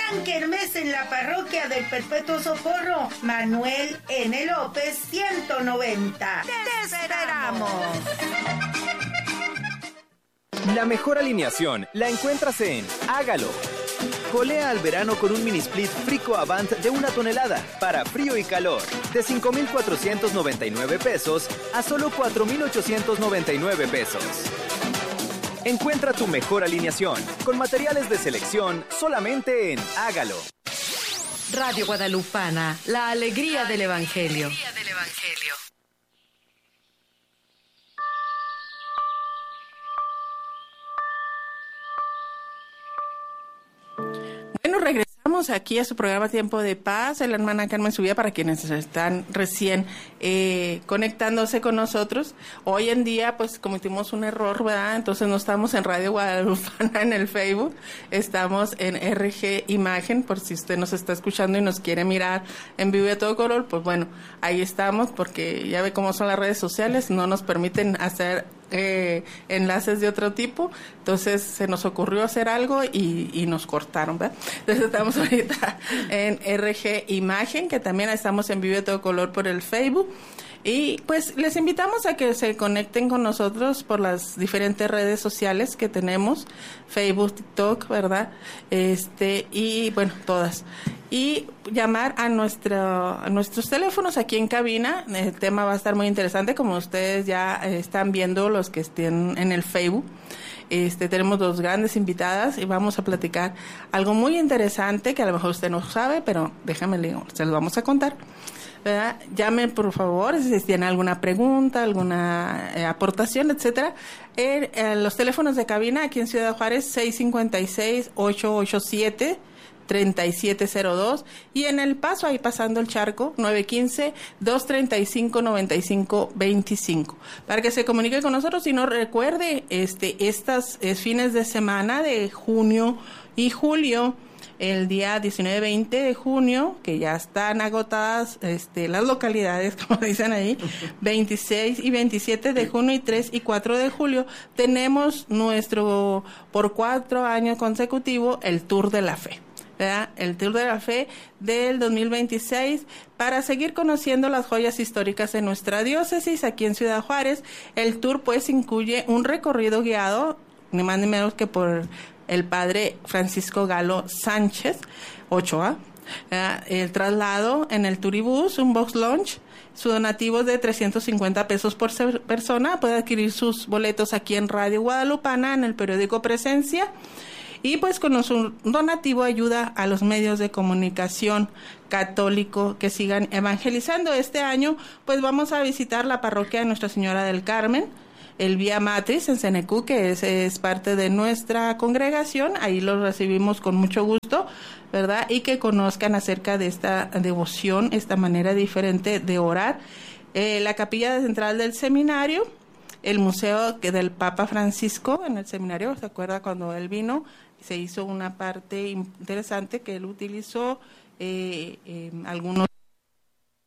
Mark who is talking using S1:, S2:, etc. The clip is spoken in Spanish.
S1: Gran kermés en la parroquia del Perpetuo Socorro, Manuel N. López 190. ¡Te esperamos!
S2: La mejor alineación la encuentras en Hágalo. Colea al verano con un mini split Frico Avant de 1 tonelada para frío y calor, de 5,499 pesos a solo 4,899 pesos. Encuentra tu mejor alineación con materiales de selección solamente en Hágalo.
S3: Radio Guadalupana, la alegría del Evangelio.
S4: Bueno, regresamos aquí a su programa Tiempo de Paz. La hermana Carmen Subía, para quienes están recién conectándose con nosotros. Hoy en día, pues, cometimos un error, ¿verdad? Entonces no estamos en Radio Guadalupana en el Facebook, estamos en RG Imagen, por si usted nos está escuchando y nos quiere mirar en vivo y a todo color, pues bueno, ahí estamos, porque ya ve cómo son las redes sociales, no nos permiten hacer enlaces de otro tipo, entonces se nos ocurrió hacer algo y nos cortaron, ¿verdad? Entonces estamos ahorita en RG Imagen, que también estamos en vivo de todo color por el Facebook, y pues les invitamos a que se conecten con nosotros por las diferentes redes sociales que tenemos, Facebook, TikTok, ¿verdad? Y bueno, todas. Y llamar a nuestros teléfonos aquí en cabina. El tema va a estar muy interesante, como ustedes ya están viendo los que estén en el Facebook. Tenemos dos grandes invitadas y vamos a platicar algo muy interesante que a lo mejor usted no sabe, pero se los vamos a contar, ¿verdad? Llamen, por favor, si tienen alguna pregunta, alguna aportación, etcétera. Los teléfonos de cabina aquí en Ciudad Juárez, 656-887-3702, y en El Paso, ahí pasando el charco, 915-235-9525, para que se comunique con nosotros. Y no recuerde, estas fines de semana de junio y julio, el día 19, 20 de junio, que ya están agotadas las localidades, como dicen ahí, 26 y 27 de junio y 3 y 4 de julio, tenemos por 4 años consecutivos, el Tour de la Fe, ¿verdad? El Tour de la Fe del 2026, para seguir conociendo las joyas históricas de nuestra diócesis aquí en Ciudad Juárez. El tour pues incluye un recorrido guiado, ni más ni menos que por el padre Francisco Galo Sánchez Ochoa, el traslado en el turibús, un box lunch. Su donativo es de 350 pesos por persona. Puede adquirir sus boletos aquí en Radio Guadalupana, en el periódico Presencia. Y pues con su donativo ayuda a los medios de comunicación católico que sigan evangelizando. Este año pues vamos a visitar la parroquia de Nuestra Señora del Carmen, el Vía Matriz en Cenecú, que es parte de nuestra congregación. Ahí los recibimos con mucho gusto, ¿verdad? Y que conozcan acerca de esta devoción, esta manera diferente de orar. La capilla central del seminario, el museo del Papa Francisco en el seminario. ¿Se acuerda cuando él vino? Se hizo una parte interesante que él utilizó algunos